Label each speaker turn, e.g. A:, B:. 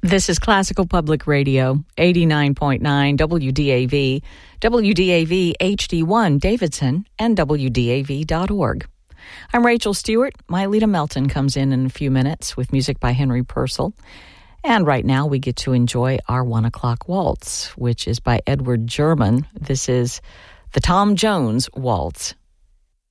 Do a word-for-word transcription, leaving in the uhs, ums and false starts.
A: This is Classical Public Radio, eighty-nine point nine W D A V, W D A V H D one Davidson, and W D A V dot org. I'm Rachel Stewart. Mylita Melton comes in in a few minutes with music by Henry Purcell. And right now we get to enjoy our one o'clock waltz, which is by Edward German. This is the Tom Jones Waltz.